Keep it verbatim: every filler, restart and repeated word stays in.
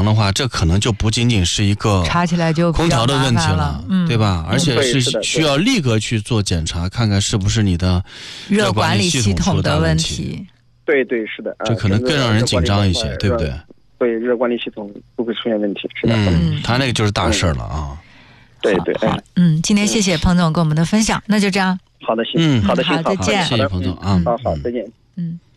常的话，这可能就不仅仅是一个查起来就空调的问题了， 嗯、 对吧？而且是需要立刻去做检查，看看是不是你的热管理系统的问题。对对，是的， 这可能更让人紧张一些，对不对？ 对，热管理系统不会出现问题，是的。 嗯，他那个就是大事了啊。 对对， 好，嗯，今天谢谢彭总跟我们的分享，那就这样。 好的，行，好的， 好，再见。 谢谢彭总啊， 好好，再见。 嗯。